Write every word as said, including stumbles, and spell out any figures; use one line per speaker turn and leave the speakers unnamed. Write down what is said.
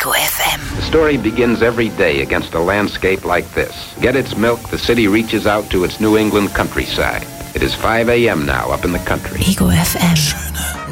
Ego F M.
The story begins every day against a landscape like this. Get its milk, the city reaches out to its New England countryside. It is five a.m. now up in the country.
Ego F M.
Schöne